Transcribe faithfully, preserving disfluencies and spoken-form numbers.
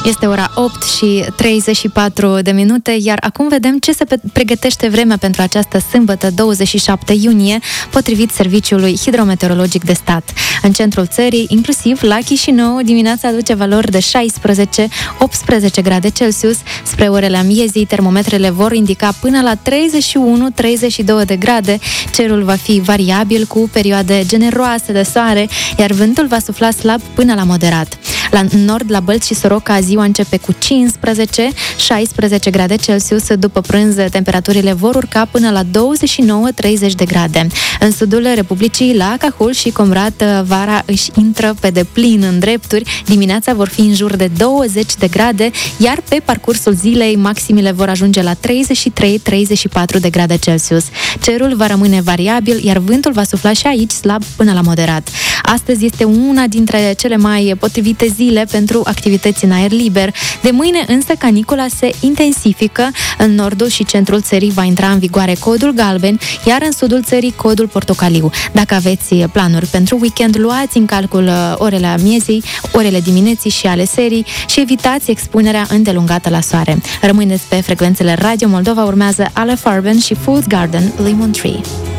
Este ora opt și treizeci și patru de minute, iar acum vedem ce se pregătește vremea pentru această sâmbătă, douăzeci și șapte iunie, potrivit Serviciului Hidrometeorologic de Stat. În centrul țării, inclusiv la Chișinău, dimineața aduce valori de șaisprezece optsprezece grade Celsius. Spre orele amiezii, termometrele vor indica până la treizeci și unu treizeci și doi de grade. Cerul va fi variabil cu perioade generoase de soare, iar vântul va sufla slab până la moderat. La nord, la Bălți și Soroca, ziua începe cu cincisprezece șaisprezece grade Celsius. După prânz, temperaturile vor urca până la douăzeci și nouă treizeci de grade. În sudul Republicii, la Cahul și Comrat, vara își intră pe deplin în drepturi. Dimineața vor fi în jur de douăzeci de grade, iar pe parcursul zilei, maximile vor ajunge la treizeci și trei treizeci și patru de grade Celsius. Cerul va rămâne variabil, iar vântul va sufla și aici slab până la moderat. Astăzi este una dintre cele mai potrivite zile pentru activități în aer liber. De mâine însă canicula se intensifică. În nordul și centrul țării va intra în vigoare codul galben, iar în sudul țării codul portocaliu. Dacă aveți planuri pentru weekend, luați în calcul orele amiezii, orele dimineții și ale serii și evitați expunerea îndelungată la soare. Rămâneți pe frecvențele Radio Moldova, urmează Ale Farben și Fool's Garden, Lemon Tree.